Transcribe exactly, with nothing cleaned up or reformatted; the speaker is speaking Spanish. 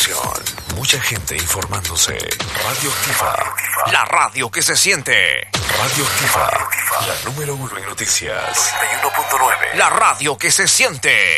información. Mucha gente informándose. Radioactiva. La radio que se siente. Radioactiva. La número uno en noticias. noventa y uno punto nueve. La radio que se siente.